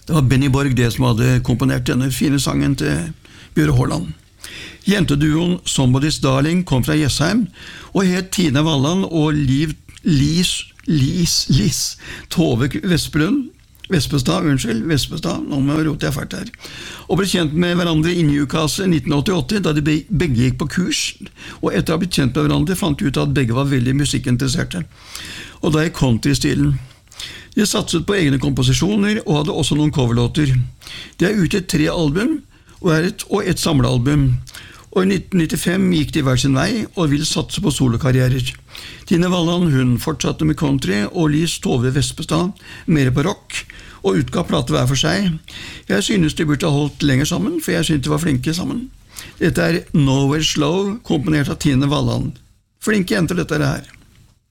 Det var Benny Borg det som hadde komponert denne fine sangen til Bjøre Håland. Jenteduoen Somebody's Darling kom fra Jessheim, og het Tine Walland og Lis Tove Vespestad, nå må jeg rote jeg fælt her, og ble kjent med hverandre i Newcastle 1988, da de begge gikk på kurs, og etter å ha blitt kjent med hverandre fant de ut at begge var veldig musikkinteresserte, og da i country-stilen. De satset på egne komposisjoner og hadde også noen coverlåter. De har ute 3 album og et samlealbum, og i 1995 gikk de hver sin vei og ville satse på solokarrierer. Tine Walland, hun fortsatte med country, og Lis Tove Vespestad mer på rock, og utga plate hver for seg. Jeg synes de burde ha holdt lenger sammen, for jeg synes de var flinke sammen. Dette Nowhere Slow, komponert av Tine Walland. Flinke jenter dette her.